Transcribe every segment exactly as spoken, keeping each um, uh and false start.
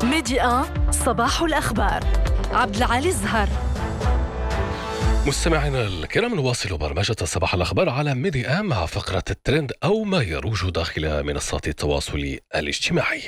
ميديا صباح الأخبار. عبد العالي الزهر. مستمعينا الكرام، نواصل برمجة صباح الأخبار على ميديا مع فقرة الترند أو ما يروج داخل منصات التواصل الاجتماعي.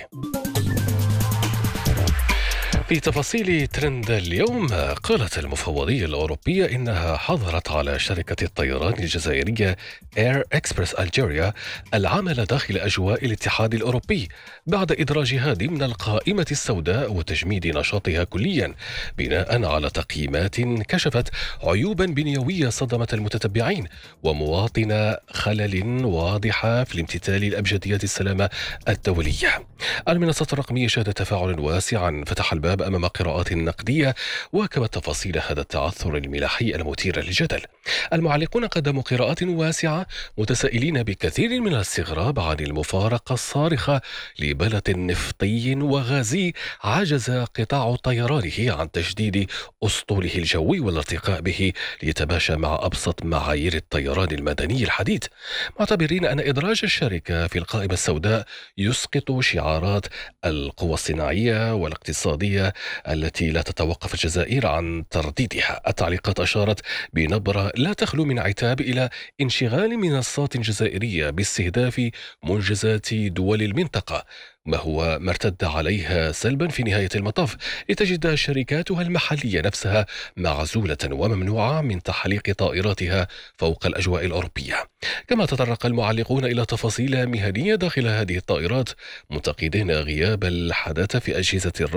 في تفاصيل ترند اليوم، قالت المفوضية الأوروبية إنها حظرت على شركة الطيران الجزائرية إير إكسبرس ألجيريا العمل داخل أجواء الاتحاد الأوروبي بعد إدراجها ضمن القائمة السوداء وتجميد نشاطها كليا، بناء على تقييمات كشفت عيوبا بنيوية صدمت المتتبعين ومواطن خلل واضحة في الامتثال لأبجديات السلامة الدولية. المنصات الرقمية شهدت تفاعل واسعا فتح الباب أمام قراءات نقدية واكبت تفاصيل هذا التعثر الملاحي المثير للجدل. المعلقون قدموا قراءات واسعة متسائلين بكثير من الاستغراب عن المفارقة الصارخة لبلد نفطي وغازي عجز قطاع طيرانه عن تجديد أسطوله الجوي والارتقاء به ليتماشى مع أبسط معايير الطيران المدني الحديث، معتبرين أن إدراج الشركة في القائمة السوداء يسقط شعارات القوى الصناعية والاقتصادية التي لا تتوقف الجزائر عن ترديدها. التعليقات أشارت بنبرة لا تخلو من عتاب إلى انشغال منصات جزائرية باستهداف منجزات دول المنطقة، ما هو ما ارتد عليها سلبا في نهاية المطاف، لتجد شركاتها المحلية نفسها معزولة وممنوعة من تحليق طائراتها فوق الأجواء الأوروبية. كما تطرق المعلقون إلى تفاصيل مهنية داخل هذه الطائرات، منتقدين غياب الحداثة في أجهزة